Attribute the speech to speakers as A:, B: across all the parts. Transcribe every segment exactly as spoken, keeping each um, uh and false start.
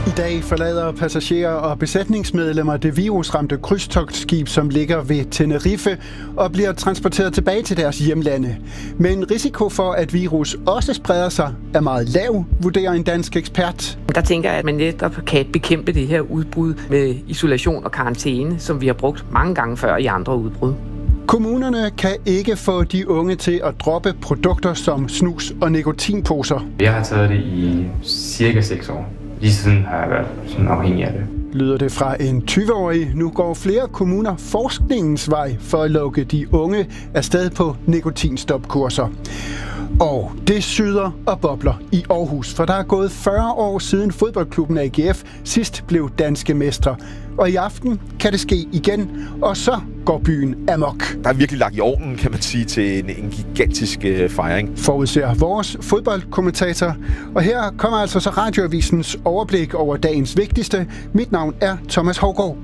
A: I dag forlader passagerer og besætningsmedlemmer det virusramte krydstogtskib, som ligger ved Tenerife og bliver transporteret tilbage til deres hjemlande. Men risiko for, at virus også spreder sig, er meget lav, vurderer en dansk ekspert.
B: Der tænker jeg, at man netop kan bekæmpe det her udbrud med isolation og karantæne, som vi har brugt mange gange før i andre udbrud.
A: Kommunerne kan ikke få de unge til at droppe produkter som snus og nikotinposer.
C: Jeg har taget det i cirka seks år. Lige siden har jeg været sådan afhængig af det.
A: Lyder det fra en tyve-årig. Nu går flere kommuner forskningens vej for at lukke de unge afsted på nikotinstopkurser. Og det syder og bobler i Aarhus, for der er gået fyrre år siden fodboldklubben A G F sidst blev danske mestre. Og i aften kan det ske igen, og så går byen amok.
D: Der er virkelig lagt i ovnen, kan man sige, til en, en gigantisk øh, fejring.
A: Forudser vores fodboldkommentator. Og her kommer altså så Radioavisens overblik over dagens vigtigste. Mit navn er Thomas Hougaard.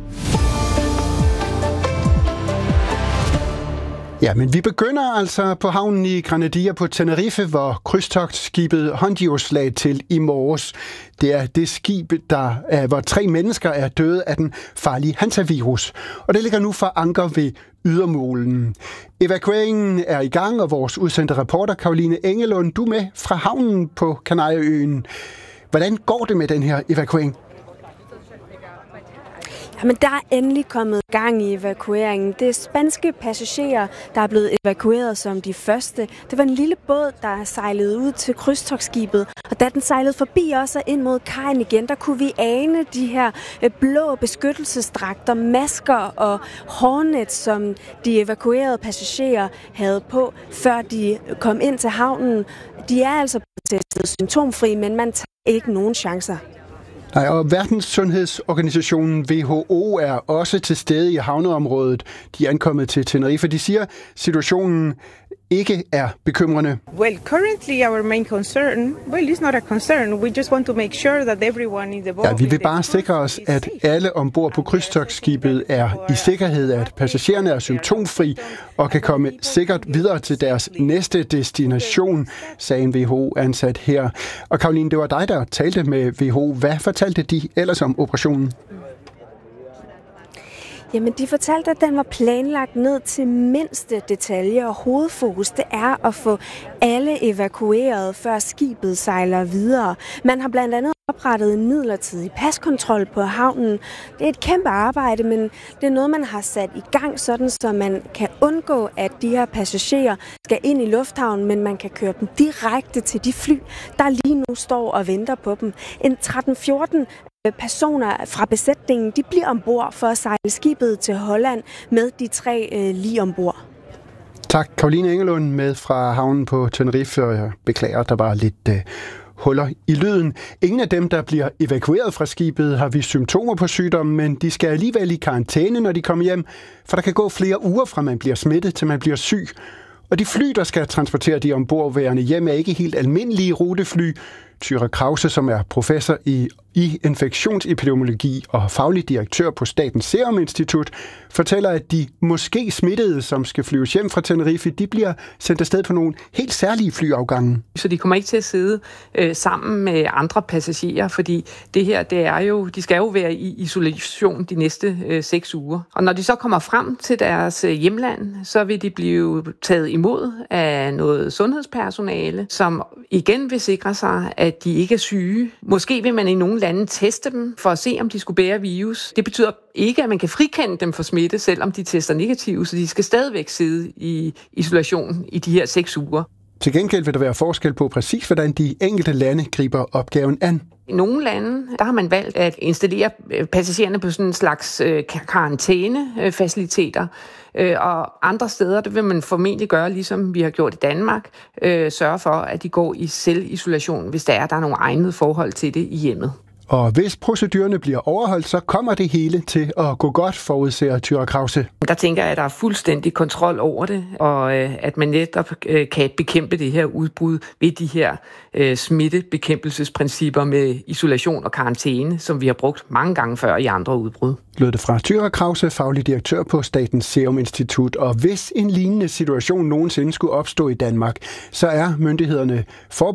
A: Ja, men vi begynder altså på havnen i Granadilla på Tenerife, hvor krydstogtskibet Hondios lagde til i morges. Det er det skib, der er, hvor tre mennesker er døde af den farlige hantavirus. Og det ligger nu for anker ved ydermålen. Evakueringen er i gang, og vores udsendte reporter Caroline Engelund, du er med fra havnen på Kanarieøen. Hvordan går det med den her evakuering?
E: Men der er endelig kommet gang i evakueringen. Det er spanske passagerer, der er blevet evakueret som de første. Det var en lille båd, der sejlede ud til krydstogtskibet, og da den sejlede forbi os og ind mod kajen igen, der kunne vi ane de her blå beskyttelsesdragter, masker og hårnet, som de evakuerede passagerer havde på, før de kom ind til havnen. De er altså testet symptomfri, men man tager ikke nogen chancer.
A: Nej, og Verdenssundhedsorganisationen W H O er også til stede i havneområdet. De er ankommet til Tenerife. De siger, at situationen ikke er bekymrende.
F: Well, currently our main concern, well, it's not a concern. We just want to make sure that everyone in the boat.
A: Ja, vi vil bare sikre os, at alle ombord på krydstogtskibet er i sikkerhed, at passagererne er symptomfri og kan komme sikkert videre til deres næste destination, sagde en W H O-ansat her. Og Caroline, det var dig, der talte med W H O. Hvad fortalte de ellers om operationen?
E: Jamen, de fortalte, at den var planlagt ned til mindste detalje, og hovedfokus det er at få alle evakueret, før skibet sejler videre. Man har blandt andet oprettet en midlertidig paskontrol på havnen. Det er et kæmpe arbejde, men det er noget, man har sat i gang, sådan så man kan undgå, at de her passagerer skal ind i lufthavnen, men man kan køre dem direkte til de fly, der lige nu står og venter på dem. En tretten fjorten personer fra besætningen, de bliver ombord for at sejle skibet til Holland med de tre øh, lige ombord.
A: Tak, Caroline Engelund med fra havnen på Tenerife, og jeg beklager, der var lidt øh, huller i lyden. Ingen af dem, der bliver evakueret fra skibet, har vist symptomer på sygdommen, men de skal alligevel i karantæne, når de kommer hjem, for der kan gå flere uger fra man bliver smittet, til man bliver syg. Og de fly, der skal transportere de ombordværende hjem, er ikke helt almindelige rutefly. Thyra Krause, som er professor i, i infektionsepidemiologi og faglig direktør på Statens Serum Institut, fortæller, at de måske smittede, som skal flyves hjem fra Tenerife, de bliver sendt afsted på nogle helt særlige flyafgange.
B: Så de kommer ikke til at sidde øh, sammen med andre passagerer, fordi det her, det er jo, de skal jo være i isolation de næste øh, seks uger. Og når de så kommer frem til deres øh, hjemland, så vil de blive taget imod af noget sundhedspersonale, som igen vil sikre sig, at de ikke er syge. Måske vil man i nogle lande teste dem for at se, om de skulle bære virus. Det betyder ikke, at man kan frikende dem for smitte, selvom de tester negative, så de skal stadigvæk sidde i isolation i de her seks uger.
A: Til gengæld vil der være forskel på præcis, hvordan de enkelte lande griber opgaven an.
B: I nogle lande, der har man valgt at installere passagererne på sådan en slags karantænefaciliteter, og andre steder, det vil man formentlig gøre, ligesom vi har gjort i Danmark, sørge for, at de går i selvisolation, hvis der er, der er nogle egnede forhold til det i hjemmet.
A: Og hvis procedurerne bliver overholdt, så kommer det hele til at gå godt, forudser Thyra Krause.
B: Der tænker jeg, at der er fuldstændig kontrol over det, og at man netop kan bekæmpe det her udbrud ved de her smittebekæmpelsesprincipper med isolation og karantæne, som vi har brugt mange gange før i andre udbrud.
A: Lød det fra Thyra Krause, faglig direktør på Statens Serum Institut. Og hvis en lignende situation nogensinde skulle opstå i Danmark, så er myndighederne forberedt